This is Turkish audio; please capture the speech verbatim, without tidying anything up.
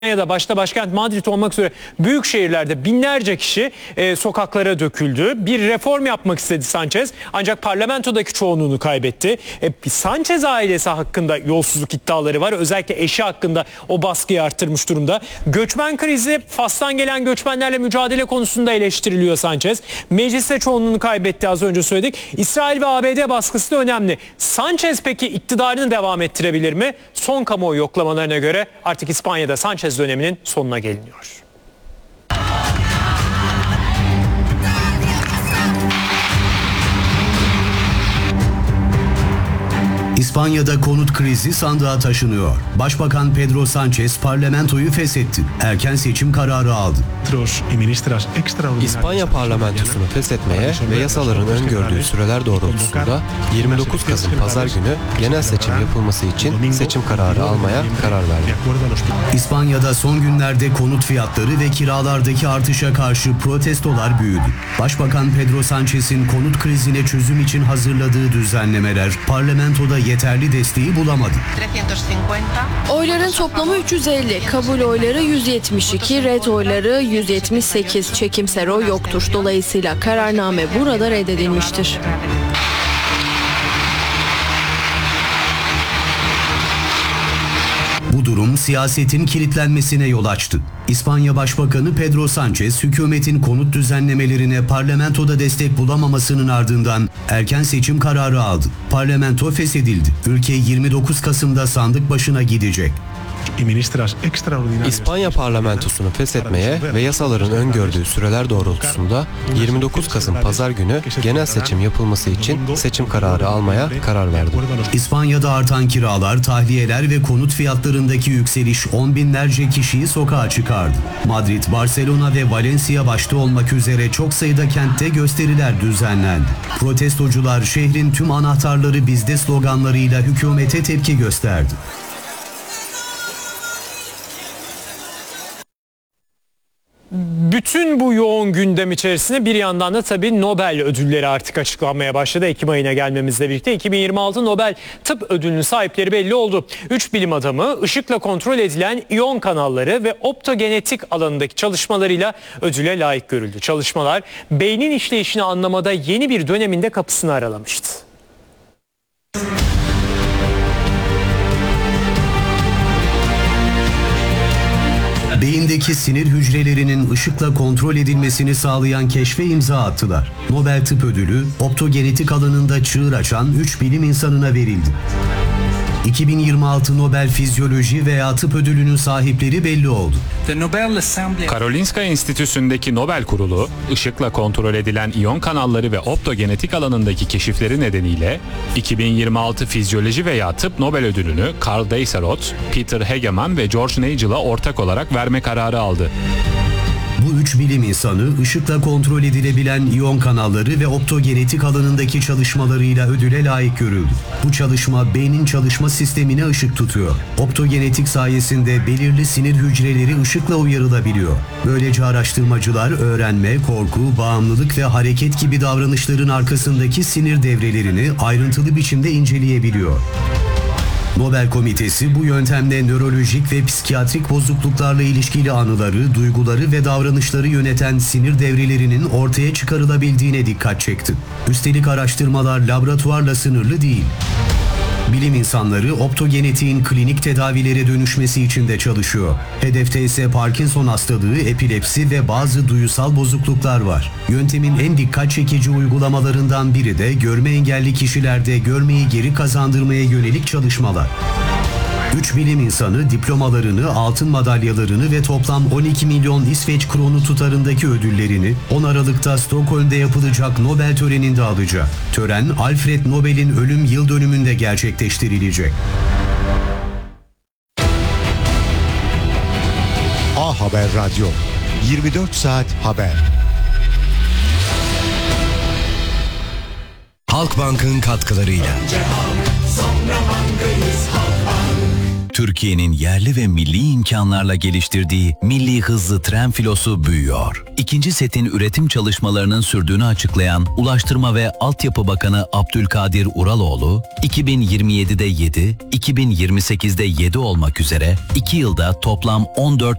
ya da başta başkent Madrid olmak üzere büyük şehirlerde binlerce kişi e, sokaklara döküldü. Bir reform yapmak istedi Sanchez, ancak parlamentodaki çoğunluğunu kaybetti. E, Sanchez ailesi hakkında yolsuzluk iddiaları var. Özellikle eşi hakkında o baskıyı arttırmış durumda. Göçmen krizi, Fas'tan gelen göçmenlerle mücadele konusunda eleştiriliyor Sanchez. Mecliste çoğunluğunu kaybetti, az önce söyledik. İsrail ve A B D baskısı da önemli. Sanchez peki iktidarını devam ettirebilir mi? Son kamuoyu yoklamalarına göre artık İspanya'da Sanchez döneminin sonuna geliniyor. İspanya'da konut krizi sandığa taşınıyor. Başbakan Pedro Sanchez parlamentoyu feshetti. Erken seçim kararı aldı. İspanya parlamentosunu feshetmeye ve yasaların öngördüğü süreler doğrultusunda yirmi dokuz Kasım Pazar günü genel seçim yapılması için seçim kararı almaya karar verdi. İspanya'da son günlerde konut fiyatları ve kiralardaki artışa karşı protestolar büyüdü. Başbakan Pedro Sanchez'in konut krizine çözüm için hazırladığı düzenlemeler parlamentoda yeterli desteği bulamadı. Oyların toplamı üç yüz elli, kabul oyları yüz yetmiş iki, red oyları yüz yetmiş sekiz, çekimser oy yoktur. Dolayısıyla kararname burada reddedilmiştir. Bu durum siyasetin kilitlenmesine yol açtı. İspanya Başbakanı Pedro Sanchez, hükümetin konut düzenlemelerine parlamentoda destek bulamamasının ardından erken seçim kararı aldı. Parlamento feshedildi. Ülke yirmi dokuz Kasım'da sandık başına gidecek. İspanya parlamentosunu feshetmeye ve yasaların öngördüğü süreler doğrultusunda yirmi dokuz Kasım Pazar günü genel seçim yapılması için seçim kararı almaya karar verdi. İspanya'da artan kiralar, tahliyeler ve konut fiyatlarındaki yükseliş on binlerce kişiyi sokağa çıkardı. Madrid, Barcelona ve Valencia başta olmak üzere çok sayıda kentte gösteriler düzenlendi. Protestocular şehrin tüm anahtarları bizde sloganlarıyla hükümete tepki gösterdi. Bütün bu yoğun gündem içerisinde bir yandan da tabii Nobel ödülleri artık açıklanmaya başladı. Ekim ayına gelmemizle birlikte iki bin yirmi altı Nobel Tıp Ödülü'nün sahipleri belli oldu. Üç bilim adamı ışıkla kontrol edilen iyon kanalları ve optogenetik alanındaki çalışmalarıyla ödüle layık görüldü. Çalışmalar beynin işleyişini anlamada yeni bir döneminde kapısını aralamıştı. Beyindeki sinir hücrelerinin ışıkla kontrol edilmesini sağlayan keşfe imza attılar. Nobel Tıp Ödülü, optogenetik alanında çığır açan üç bilim insanına verildi. iki bin yirmi altı Nobel Fizyoloji veya Tıp Ödülü'nün sahipleri belli oldu. Karolinska Enstitüsü'ndeki Nobel Kurulu, ışıkla kontrol edilen iyon kanalları ve optogenetik alanındaki keşifleri nedeniyle iki bin yirmi altı Fizyoloji veya Tıp Nobel Ödülünü Carl Deisseroth, Peter Hegeman ve George Nagel'a ortak olarak verme kararı aldı. Bu üç bilim insanı ışıkla kontrol edilebilen iyon kanalları ve optogenetik alanındaki çalışmalarıyla ödüle layık görüldü. Bu çalışma beynin çalışma sistemine ışık tutuyor. Optogenetik sayesinde belirli sinir hücreleri ışıkla uyarılabiliyor. Böylece araştırmacılar öğrenme, korku, bağımlılık ve hareket gibi davranışların arkasındaki sinir devrelerini ayrıntılı biçimde inceleyebiliyor. Nobel Komitesi bu yöntemle nörolojik ve psikiyatrik bozukluklarla ilişkili anıları, duyguları ve davranışları yöneten sinir devrelerinin ortaya çıkarılabildiğine dikkat çekti. Üstelik araştırmalar laboratuvarla sınırlı değil. Bilim insanları optogenetiğin klinik tedavilere dönüşmesi için de çalışıyor. Hedefte ise Parkinson hastalığı, epilepsi ve bazı duyusal bozukluklar var. Yöntemin en dikkat çekici uygulamalarından biri de görme engelli kişilerde görmeyi geri kazandırmaya yönelik çalışmalar. Üç bilim insanı diplomalarını, altın madalyalarını ve toplam on iki milyon İsveç kronu tutarındaki ödüllerini on Aralık'ta Stockholm'de yapılacak Nobel töreninde alacak. Tören, Alfred Nobel'in ölüm yıl dönümünde gerçekleştirilecek. A Haber Radyo, yirmi dört saat haber. Halkbank'ın katkılarıyla. Önce halk, sonra bankayız Halkbank. Türkiye'nin yerli ve milli imkanlarla geliştirdiği milli hızlı tren filosu büyüyor. İkinci setin üretim çalışmalarının sürdüğünü açıklayan Ulaştırma ve Altyapı Bakanı Abdülkadir Uraloğlu, iki bin yirmi yedide yedi, iki bin yirmi sekizde yedi olmak üzere iki yılda toplam on dört